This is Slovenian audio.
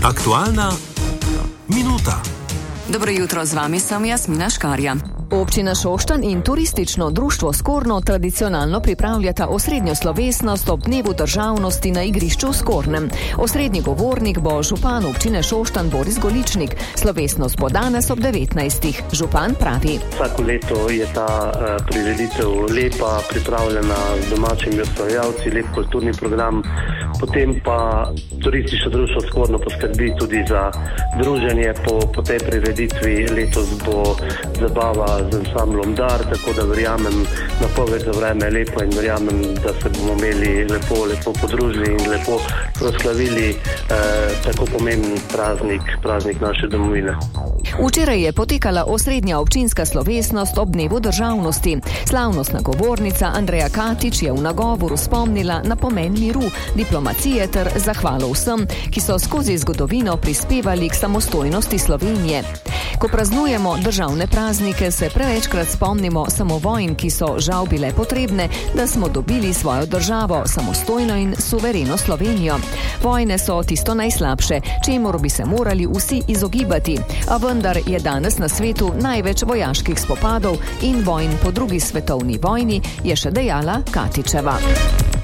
Aktualna minuta. Dobro jutro, z vami sem Jasmina Škarja. Občina Šoštanj in turistično društvo Skorno tradicionalno pripravljata osrednjo slovesnost ob dnevu državnosti na igrišču v Skornem. Osrednji govornik bo župan občine Šoštanj Boris Goličnik. Slovesnost bo danes ob 19. Župan pravi: Vsako leto je ta prireditev lepa, pripravljena z domačimi ustvarjalci, lep kulturni program. Potem pa turistično društvo Skorno poskrbi tudi za druženje po tej prireditvi. Letos bo zabava z ansamblom Dar, tako da verjamem, napoved za vreme je lepo in verjamem, da se bomo imeli lepo podružili in lepo proslavili tako pomemben praznik naše domovine. Včeraj je potekala osrednja občinska slovesnost ob dnevu državnosti. Slavnostna govornica Andreja Katič je v nagovoru spomnila na pomen miru, diplomacije ter zahvalo vsem, ki so skozi zgodovino prispevali k samostojnosti Slovenije. Ko praznujemo državne praznike, se prevečkrat spomnimo samo vojn, ki so žal bile potrebne, da smo dobili svojo državo, samostojno in suvereno Slovenijo. Vojne so tisto najslabše, čemur bi se morali vsi izogibati, a vendar je danes na svetu največ vojaških spopadov in vojn po drugi svetovni vojni, je še dejala Katičeva.